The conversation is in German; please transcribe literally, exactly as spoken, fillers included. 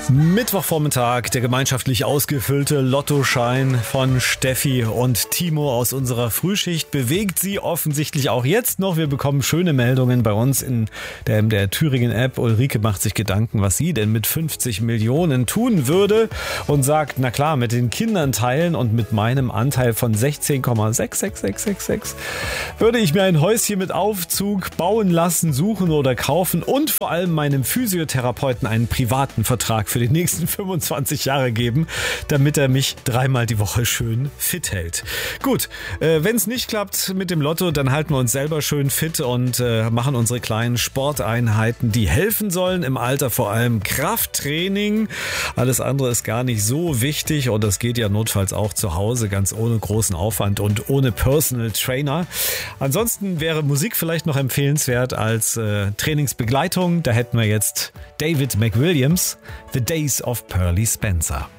Mittwochvormittag, der gemeinschaftlich ausgefüllte Lottoschein von Steffi und Timo aus unserer Frühschicht bewegt sie offensichtlich auch jetzt noch. Wir bekommen schöne Meldungen bei uns in der M D R Thüringen-App. Ulrike macht sich Gedanken, was sie denn mit fünfzig Millionen tun würde und sagt, na klar, mit den Kindern teilen und mit meinem Anteil von sechzehn Komma sechs sechs sechs sechs sechs würde ich mir ein Häuschen mit Aufzug bauen lassen, suchen oder kaufen und vor allem meinem Physiotherapeuten einen privaten Vertrag für die nächsten fünfundzwanzig Jahre geben, damit er mich dreimal die Woche schön fit hält. Gut, äh, wenn es nicht klappt mit dem Lotto, dann halten wir uns selber schön fit und äh, machen unsere kleinen Sporteinheiten, die helfen sollen, im Alter vor allem Krafttraining. Alles andere ist gar nicht so wichtig und das geht ja notfalls auch zu Hause, ganz ohne großen Aufwand und ohne Personal Trainer. Ansonsten wäre Musik vielleicht noch empfehlenswert als äh, Trainingsbegleitung. Da hätten wir jetzt David McWilliams, The Days of Pearly Spencer.